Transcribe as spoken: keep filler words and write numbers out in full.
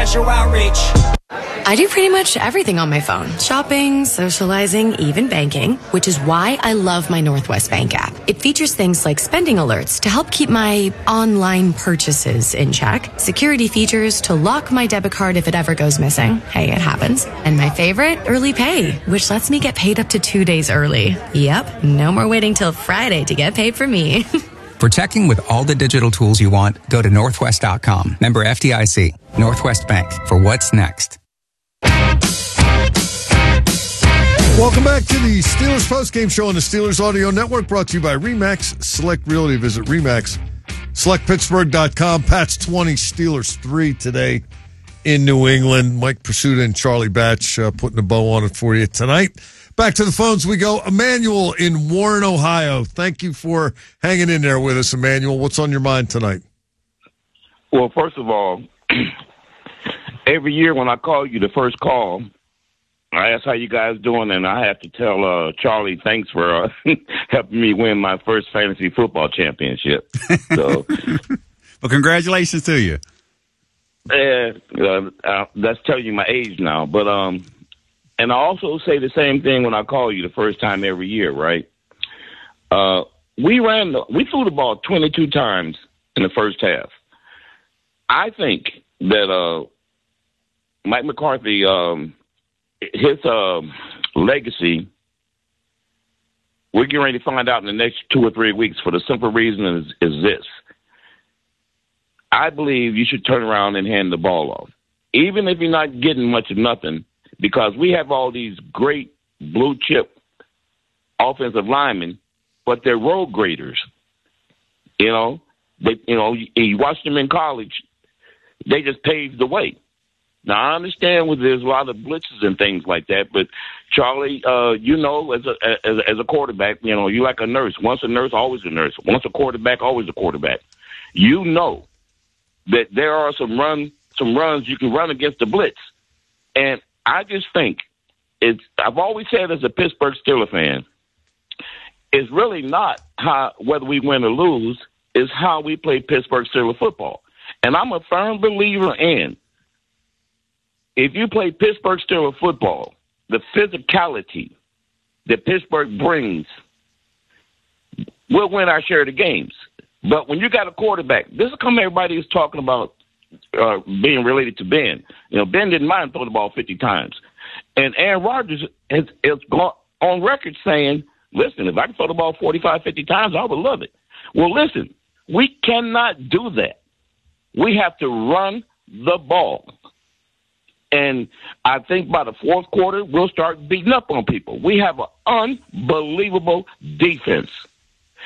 Special outreach. I do pretty much everything on my phone. Shopping, socializing, even banking, which is why I love my Northwest Bank app. It features things like spending alerts to help keep my online purchases in check, security features to lock my debit card if it ever goes missing. Hey, it happens. And my favorite, early pay, which lets me get paid up to two days early. Yep, no more waiting till Friday to get paid for me. For checking with all the digital tools you want, go to northwest dot com. Member F D I C. Northwest Bank. For what's next. Welcome back to the Steelers postgame show on the Steelers Audio Network, brought to you by RE/MAX Select Realty. Visit RE/MAX Select Pittsburgh dot com. Pats twenty, Steelers three today in New England. Mike Pursuta and Charlie Batch uh, putting a bow on it for you tonight. Back to the phones we go. Emmanuel in Warren, Ohio. Thank you for hanging in there with us, Emmanuel. What's on your mind tonight? Well, first of all, every year when I call you the first call, I ask how you guys doing, and I have to tell uh, Charlie thanks for uh, helping me win my first fantasy football championship. So, well, congratulations to you. Uh, uh, uh, that's telling you my age now, but um, and I also say the same thing when I call you the first time every year, right? Uh, we ran, the, we threw the ball twenty-two times in the first half. I think that uh, Mike McCarthy. Um, His uh, legacy, we're getting ready to find out in the next two or three weeks for the simple reason is, is this. I believe you should turn around and hand the ball off, even if you're not getting much of nothing, because we have all these great blue-chip offensive linemen, but they're road graders. You know, they, you know, you, you watch them in college, they just paved the way. Now, I understand where there's a lot of blitzes and things like that, but, Charlie, uh, you know, as a, as, a, as a quarterback, you know, you're like a nurse. Once a nurse, always a nurse. Once a quarterback, always a quarterback. You know that there are some run, some runs you can run against the blitz. And I just think it's, I've always said as a Pittsburgh Steelers fan, it's really not how, whether we win or lose, it's how we play Pittsburgh Steelers football. And I'm a firm believer in, if you play Pittsburgh Steelers football, the physicality that Pittsburgh brings, we'll win our share of the games. But when you got a quarterback, this is come everybody is talking about uh, being related to Ben. You know, Ben didn't mind throwing the ball fifty times. And Aaron Rodgers has, has gone on record saying, listen, if I can throw the ball forty-five, fifty times, I would love it. Well, listen, we cannot do that. We have to run the ball. And I think by the fourth quarter, we'll start beating up on people. We have an unbelievable defense.